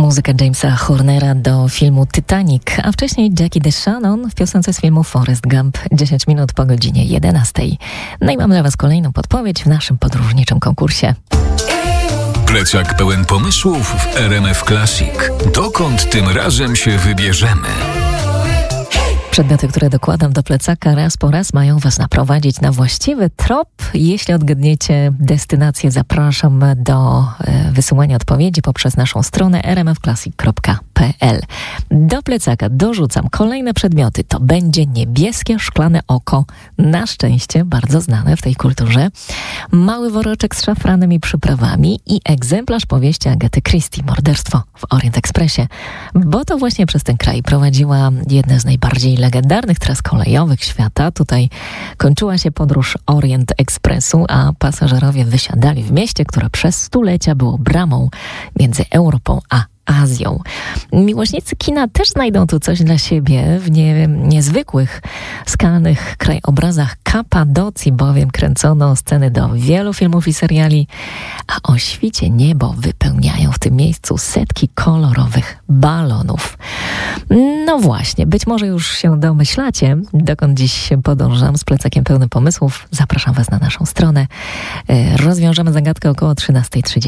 Muzyka Jamesa Hornera do filmu Titanic, a wcześniej Jackie DeShannon w piosence z filmu Forrest Gump, 10 minut po godzinie 11. No i mam dla Was kolejną podpowiedź w naszym podróżniczym konkursie. Plecak pełen pomysłów w RMF Classic. Dokąd tym razem się wybierzemy? Przedmioty, które dokładam do plecaka raz po raz, mają Was naprowadzić na właściwy trop. Jeśli odgadniecie destynację, zapraszam do wysyłania odpowiedzi poprzez naszą stronę rmfclassic.pl. Do plecaka dorzucam kolejne przedmioty. To będzie niebieskie szklane oko, na szczęście bardzo znane w tej kulturze, mały woreczek z szafranem i przyprawami i egzemplarz powieści Agaty Christie, Morderstwo w Orient Expressie, bo to właśnie przez ten kraj prowadziła jedne z najbardziej legendarnych tras kolejowych świata. Tutaj kończyła się podróż Orient Expressu, a pasażerowie wysiadali w mieście, które przez stulecia było bramą między Europą a Azją. Miłośnicy kina też znajdą tu coś dla siebie w niezwykłych, skalnych krajobrazach Kapadocji, bowiem kręcono sceny do wielu filmów i seriali, a o świcie niebo wypełniają w tym miejscu setki kolorowych balonów. No właśnie, być może już się domyślacie, dokąd dziś podążam z plecakiem pełnym pomysłów. Zapraszam Was na naszą stronę. Rozwiążemy zagadkę około 13:30.